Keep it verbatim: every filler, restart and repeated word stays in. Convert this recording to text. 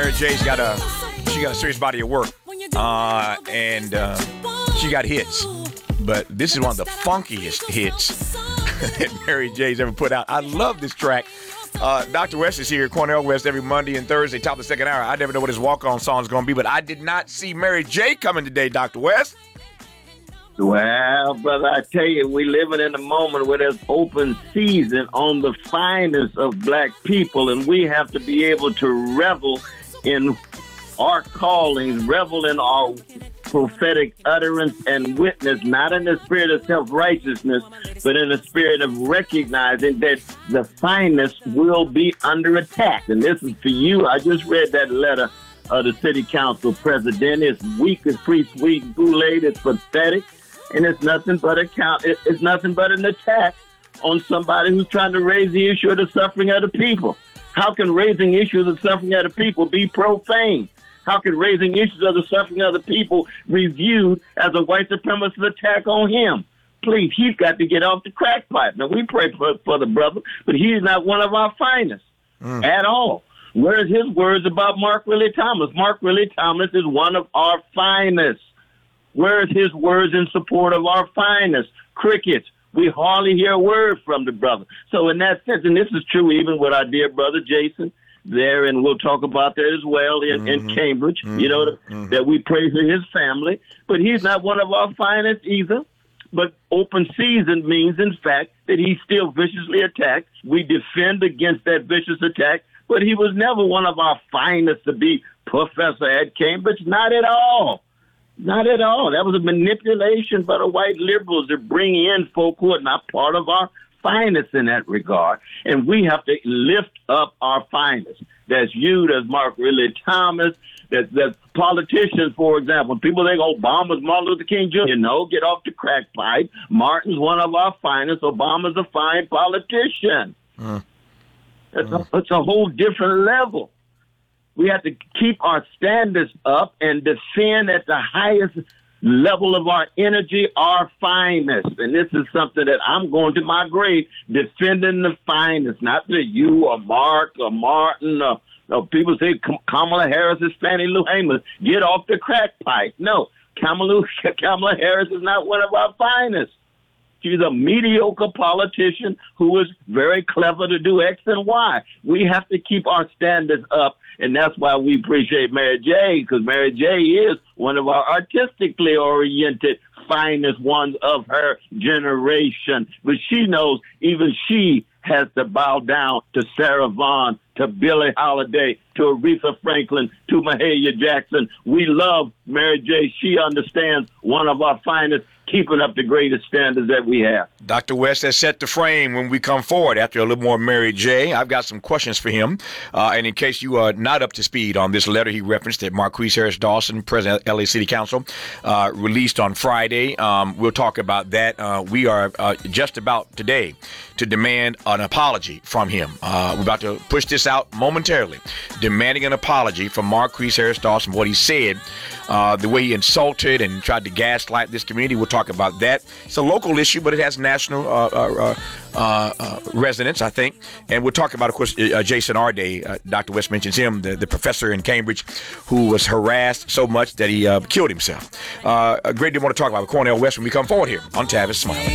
Mary J's got a she got a serious body of work, uh, and uh, she got hits. But this is one of the funkiest hits that Mary J's ever put out. I love this track. Uh, Doctor West is here, Cornel West, every Monday and Thursday, top of the second hour. I never know what his walk-on song is going to be, but I did not see Mary J coming today, Doctor West. Well, brother, I tell you, we living in a moment where there's open season on the finest of black people, and we have to be able to revel in our callings, revel in our prophetic utterance and witness, not in the spirit of self-righteousness, but in the spirit of recognizing that the finest will be under attack. And this is for you. I just read that letter of the city council president. It's weak, it's pre-sweet Kool-Aid, it's pathetic, and it's nothing but a count. It's nothing but an attack on somebody who's trying to raise the issue of the suffering of the people. How can raising issues of the suffering of the people be profane? How can raising issues of the suffering of the people be viewed as a white supremacist attack on him? Please, he's got to get off the crack pipe. Now, we pray for, for the brother, but he's not one of our finest mm. at all. Where's his words about Mark Riley Thomas? Mark Riley Thomas is one of our finest. Where's his words in support of our finest? Crickets. We hardly hear a word from the brother. So in that sense, and this is true even with our dear brother Jason there, and we'll talk about that as well in, mm-hmm. in Cambridge, mm-hmm. you know, mm-hmm. that we pray for his family. But he's not one of our finest either. But open season means, in fact, that he's still viciously attacked. We defend against that vicious attack, but he was never one of our finest to be professor at Cambridge. Not at all. Not at all. That was a manipulation by the white liberals to bring in folk who are not part of our finest in that regard. And we have to lift up our finest. That's you, that's Mark Riley Thomas, that's, that's politicians, for example. People think Obama's Martin Luther King Junior No, get off the crack pipe. Martin's one of our finest. Obama's a fine politician. Uh, it's, uh. A, it's a whole different level. We have to keep our standards up and defend at the highest level of our energy, our finest. And this is something that I'm going to my grave, defending the finest, not the you or Mark or Martin or, or people say Kamala Harris is Fannie Lou Hamer. Get off the crack pipe. No, Kamala, Kamala Harris is not one of our finest. She's a mediocre politician who is very clever to do X and Y. We have to keep our standards up, and that's why we appreciate Mary J, because Mary J is one of our artistically oriented finest ones of her generation. But she knows even she has to bow down to Sarah Vaughan, to Billie Holiday, to Aretha Franklin, to Mahalia Jackson. We love Mary J. She understands one of our finest, keeping up the greatest standards that we have. Doctor West has set the frame when we come forward after a little more Mary J. I've got some questions for him. Uh, and in case you are not up to speed on this letter he referenced that Marquise Harris Dawson, President of L A City Council, uh, released on Friday, um, we'll talk about that. Uh, we are uh, just about today to demand an apology from him. Uh, we're about to push this out momentarily, demanding an apology from Marquise Harris Dawson for what he said, uh, the way he insulted and tried to gaslight this community. We'll talk about that. It's a local issue, but it has national uh, uh, uh, uh, resonance, I think. And we'll talk about, of course, uh, Jason Arday. Uh, Doctor West mentions him, the, the professor in Cambridge who was harassed so much that he uh, killed himself. Uh, a great deal more to talk about with Cornel West when we come forward here on Tavis Smiley.